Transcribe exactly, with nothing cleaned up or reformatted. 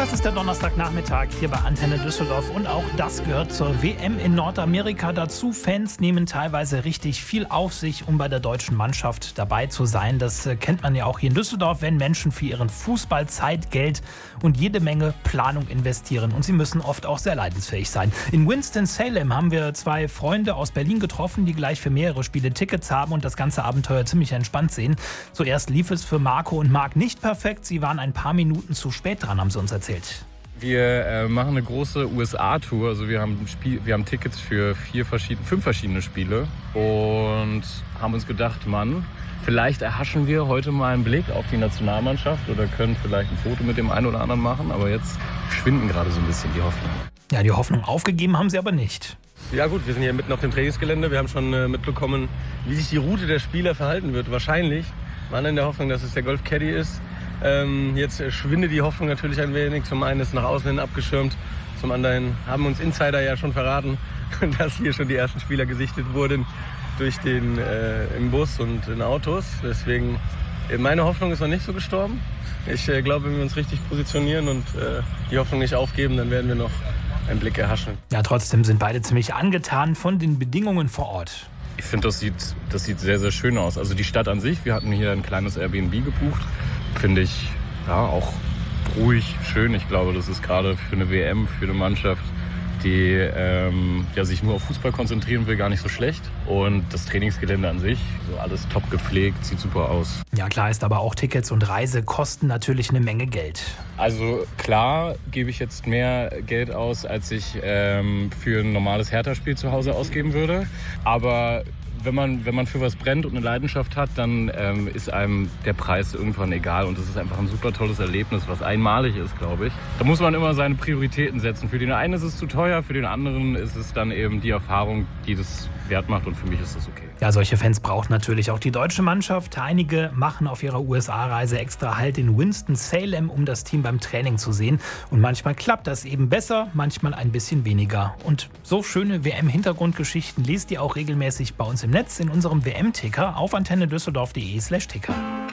Das ist der Donnerstagnachmittag hier bei Antenne Düsseldorf und auch das gehört zur W M in Nordamerika dazu. Fans nehmen teilweise richtig viel auf sich, um bei der deutschen Mannschaft dabei zu sein. Das kennt man ja auch hier in Düsseldorf, wenn Menschen für ihren Fußball Zeit, Geld und jede Menge Planung investieren. Und sie müssen oft auch sehr leidensfähig sein. In Winston-Salem haben wir zwei Freunde aus Berlin getroffen, die gleich für mehrere Spiele Tickets haben und das ganze Abenteuer ziemlich entspannt sehen. Zuerst lief es für Marco und Marc nicht perfekt. Sie waren ein paar Minuten zu spät dran, haben sie uns erzählt. Wir äh, machen eine große U S A-Tour. Also wir haben, Spiel, wir haben Tickets für vier verschiedene, fünf verschiedene Spiele und haben uns gedacht, Mann, vielleicht erhaschen wir heute mal einen Blick auf die Nationalmannschaft oder können vielleicht ein Foto mit dem einen oder anderen machen. Aber jetzt schwinden gerade so ein bisschen die Hoffnung. Ja, die Hoffnung aufgegeben haben sie aber nicht. Ja gut, wir sind hier mitten auf dem Trainingsgelände. Wir haben schon äh, mitbekommen, wie sich die Route der Spieler verhalten wird. Wahrscheinlich waren in der Hoffnung, dass es der Golf-Caddy ist. Ähm, jetzt äh, schwindet die Hoffnung natürlich ein wenig. Zum einen ist nach außen hin abgeschirmt, zum anderen haben uns Insider ja schon verraten, dass hier schon die ersten Spieler gesichtet wurden durch den äh, im Bus und in Autos. Deswegen, äh, meine Hoffnung ist noch nicht so gestorben. Ich äh, glaube, wenn wir uns richtig positionieren und äh, die Hoffnung nicht aufgeben, dann werden wir noch einen Blick erhaschen. Ja, trotzdem sind beide ziemlich angetan von den Bedingungen vor Ort. Ich finde, das sieht, das sieht sehr, sehr schön aus. Also die Stadt an sich, wir hatten hier ein kleines Airbnb gebucht. Finde ich ja auch ruhig, schön. Ich glaube, das ist gerade für eine W M, für eine Mannschaft, die ähm, ja, sich nur auf Fußball konzentrieren will, gar nicht so schlecht. Und das Trainingsgelände an sich, so alles top gepflegt, sieht super aus. Ja, klar ist aber auch Tickets und Reise kosten natürlich eine Menge Geld. Also klar gebe ich jetzt mehr Geld aus, als ich ähm, für ein normales Hertha-Spiel zu Hause ausgeben würde. Aber wenn man, wenn man für was brennt und eine Leidenschaft hat, dann ähm, ist einem der Preis irgendwann egal. Und es ist einfach ein super tolles Erlebnis, was einmalig ist, glaube ich. Da muss man immer seine Prioritäten setzen. Für den einen ist es zu teuer, für den anderen ist es dann eben die Erfahrung, die das wert macht. Und für mich ist das okay. Ja, solche Fans braucht natürlich auch die deutsche Mannschaft. Einige machen auf ihrer U S A-Reise extra Halt in Winston-Salem, um das Team beim Training zu sehen. Und manchmal klappt das eben besser, manchmal ein bisschen weniger. Und so schöne W M-Hintergrundgeschichten lest ihr auch regelmäßig bei uns im Netz in unserem W M-Ticker auf antenne düsseldorf punkt de slash ticker.